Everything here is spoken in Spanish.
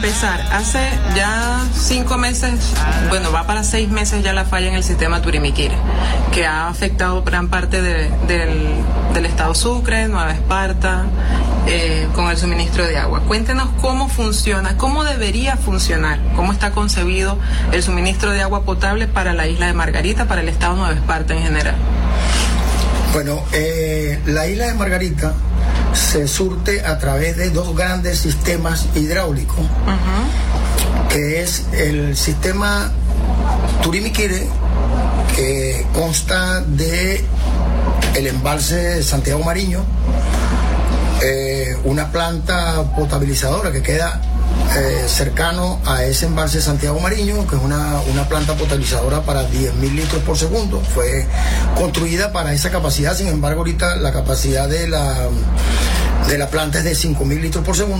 Empezar, hace ya 5 meses, bueno, va para 6 meses ya la falla en el sistema Turimiquiri, que ha afectado gran parte del estado Sucre, Nueva Esparta, con el suministro de agua. Cuéntenos cómo funciona, cómo debería funcionar, cómo está concebido el suministro de agua potable para la isla de Margarita, para el estado Nueva Esparta en general. Bueno, la isla de Margarita se surte a través de 2 grandes sistemas hidráulicos, que es el sistema Turimiquiri, que consta de el embalse de Santiago Mariño, una planta potabilizadora que queda cercano a ese embalse de Santiago Mariño, que es una planta potabilizadora para 10.000 litros por segundo. Fue construida para esa capacidad, sin embargo ahorita la capacidad de la planta es de 5.000 litros por segundo.